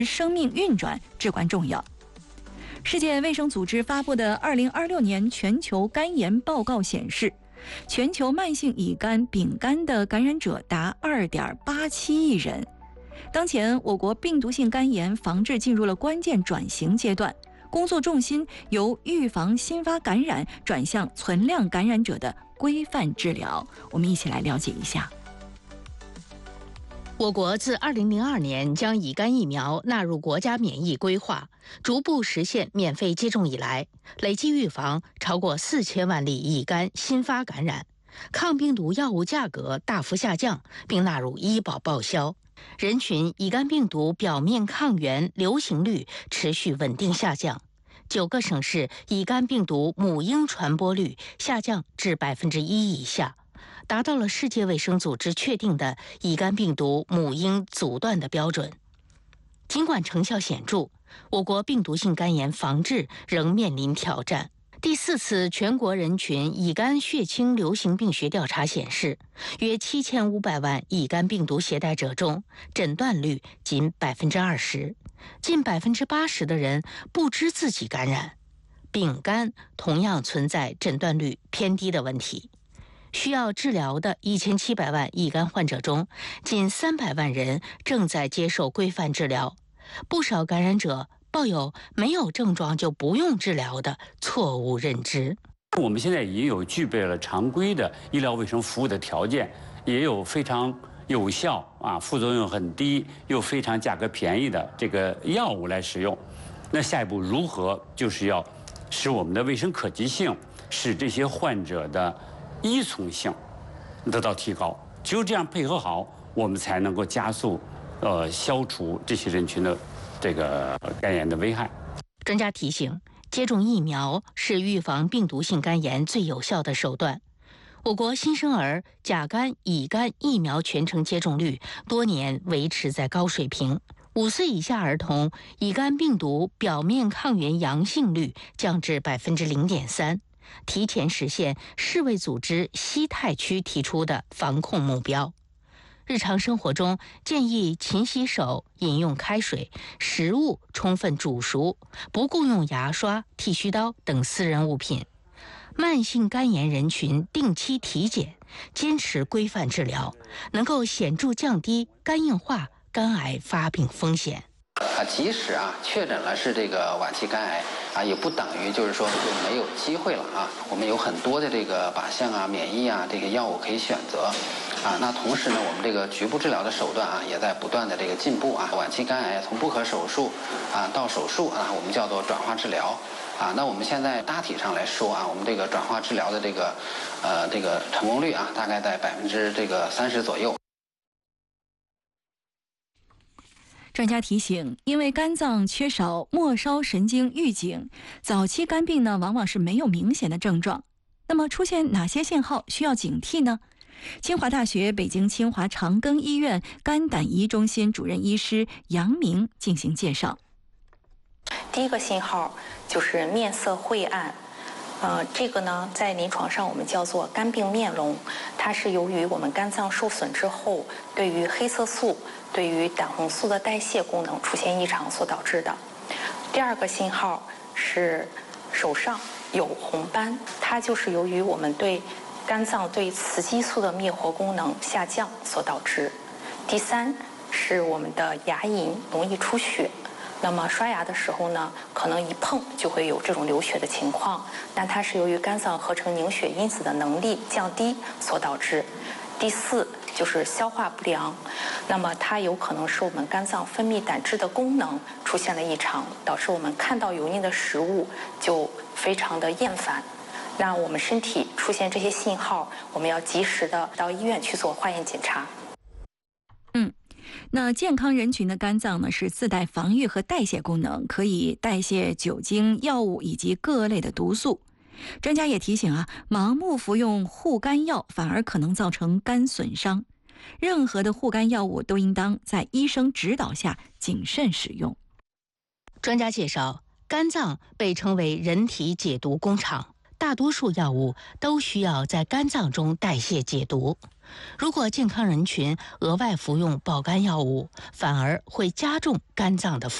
生命运转至关重要。世界卫生组织发布的2026年全球肝炎报告显示，全球慢性乙肝、丙肝的感染者达2.87亿人。当前，我国病毒性肝炎防治进入了关键转型阶段，工作重心由预防新发感染转向存量感染者的规范治疗。我们一起来了解一下。 我国自2002年将乙肝疫苗纳入国家免疫规划，逐步实现免费接种以来，累计预防超过4000万例乙肝新发感染，抗病毒药物价格大幅下降，并纳入医保报销。人群乙肝病毒表面抗原流行率持续稳定下降，9个省市乙肝病毒母婴传播率下降至1%以下，达到了世界卫生组织确定的乙肝病毒母婴阻断的标准。尽管成效显著，我国病毒性肝炎防治仍面临挑战。第4次全国人群乙肝血清流行病学调查显示，约7500万乙肝病毒携带者中，诊断率仅20%，近80%的人不知自己感染。丙肝同样存在诊断率偏低的问题。需要治疗的1700万乙肝患者中，近300万人正在接受规范治疗。不少感染者抱有没有症状就不用治疗的错误认知。 我们现在已经有具备了常规的医疗卫生服务的条件，也有非常有效副作用很低又非常价格便宜的这个药物来使用。那下一步如何就是要使我们的卫生可及性，使这些患者的依从性得到提高。只有这样配合好，我们才能够加速消除这些人群的这个肝炎的危害。 专家提醒，接种疫苗是预防病毒性肝炎最有效的手段。我国新生儿甲肝、乙肝疫苗全程接种率多年维持在高水平。5岁以下儿童乙肝病毒表面抗原阳性率降至0.3%，提前实现世卫组织西太区提出的防控目标。日常生活中建议勤洗手、饮用开水，食物充分煮熟，不共用牙刷、剃须刀等私人物品。慢性肝炎人群定期体检，坚持规范治疗，能够显著降低肝硬化、肝癌发病风险。 即使确诊了是这个晚期肝癌也不等于就是说就没有机会了我们有很多的这个靶向免疫这个药物可以选择那同时呢，我们这个局部治疗的手段也在不断的这个进步晚期肝癌从不可手术到手术我们叫做转化治疗那我们现在大体上来说我们这个转化治疗的这个成功率大概在30%左右。 专家提醒，因为肝脏缺少末梢神经预警，早期肝病呢往往是没有明显的症状。那么出现哪些信号需要警惕呢？清华大学北京清华长庚医院肝胆胰中心主任医师杨明进行介绍。 第一个信号就是面色晦暗。这个呢，在临床上我们叫做肝病面胧，它是由于我们肝脏受损之后，对于黑色素、对于胆红素的代谢功能出现异常所导致的。第二个信号是手上有红斑，它就是由于我们对肝脏对雌激素的灭活功能下降所导致。第三是我们的牙龈容易出血。那么刷牙的时候呢，可能一碰就会有这种流血的情况，但它是由于肝脏合成凝血因子的能力降低所导致。第四就是消化不良，那么它有可能是我们肝脏分泌胆汁的功能出现了异常，导致我们看到油腻的食物就非常的厌烦。那我们身体出现这些信号，我们要及时的到医院去做化验检查。 那健康人群的肝脏呢，是自带防御和代谢功能，可以代谢酒精、药物以及各类的毒素。专家也提醒盲目服用护肝药反而可能造成肝损伤。任何的护肝药物都应当在医生指导下谨慎使用。 专家介绍，肝脏被称为人体解毒工厂， 大多数药物都需要在肝脏中代谢解毒。如果健康人群额外服用保肝药物，反而会加重肝脏的负担。